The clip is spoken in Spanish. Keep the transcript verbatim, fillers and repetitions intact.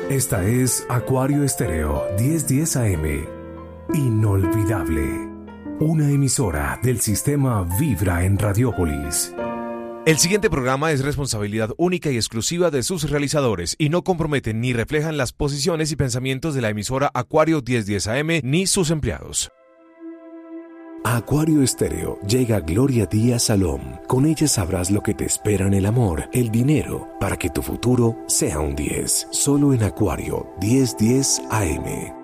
Esta es Acuario Estéreo diez diez A M. Inolvidable. Una emisora del sistema Vibra en Radiópolis. El siguiente programa es responsabilidad única y exclusiva de sus realizadores y no comprometen ni reflejan las posiciones y pensamientos de la emisora Acuario diez diez A M ni sus empleados. A Acuario Estéreo llega Gloria Díaz Salom. Con ella sabrás lo que te espera en el amor, el dinero, para que tu futuro sea un diez. Solo en Acuario diez diez A M.